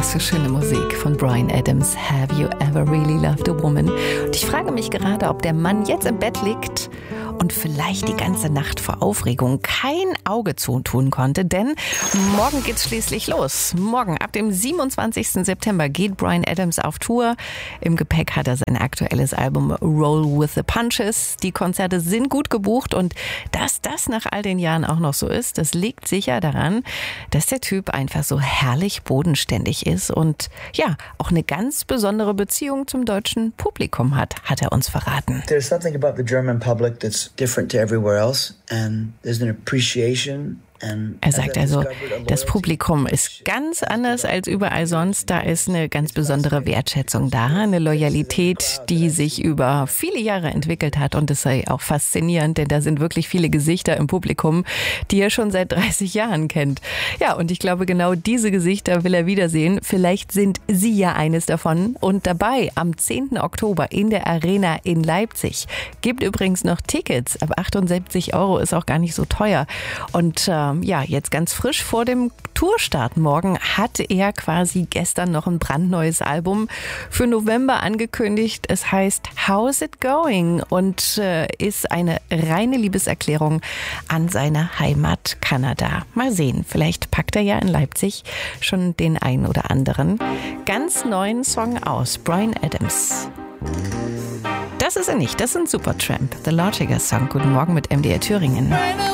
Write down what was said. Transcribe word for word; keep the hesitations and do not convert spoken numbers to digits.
schöne Musik von Bryan Adams. Have you ever really loved a woman? Und ich frage mich gerade, ob der Mann jetzt im Bett liegt und vielleicht die ganze Nacht vor Aufregung kein Auge zutun konnte, denn morgen geht's schließlich los. Morgen, ab dem siebenundzwanzigsten September, geht Bryan Adams auf Tour. Im Gepäck hat er sein aktuelles Album Roll with the Punches. Die Konzerte sind gut gebucht und dass das nach all den Jahren auch noch so ist, das liegt sicher daran, dass der Typ einfach so herrlich bodenständig ist und ja, auch eine ganz besondere Beziehung zum deutschen Publikum hat, hat er uns verraten. There's something about the German public that's different to everywhere else, and there's an appreciation. Er sagt also, das Publikum ist ganz anders als überall sonst. Da ist eine ganz besondere Wertschätzung da, eine Loyalität, die sich über viele Jahre entwickelt hat. Und das sei auch faszinierend, denn da sind wirklich viele Gesichter im Publikum, die er schon seit dreißig Jahren kennt. Ja, und ich glaube, genau diese Gesichter will er wiedersehen. Vielleicht sind Sie ja eines davon. Und dabei am zehnten Oktober in der Arena in Leipzig. Gibt übrigens noch Tickets. Ab achtundsiebzig Euro ist auch gar nicht so teuer. Und äh, ja, jetzt ganz frisch vor dem Tourstart morgen hat er quasi gestern noch ein brandneues Album für November angekündigt. Es heißt How's It Going und äh, ist eine reine Liebeserklärung an seine Heimat Kanada. Mal sehen, vielleicht packt er ja in Leipzig schon den einen oder anderen ganz neuen Song aus. Bryan Adams. Das ist er nicht, das ist ein Supertramp. The Logica Song. Guten Morgen mit M D R Thüringen.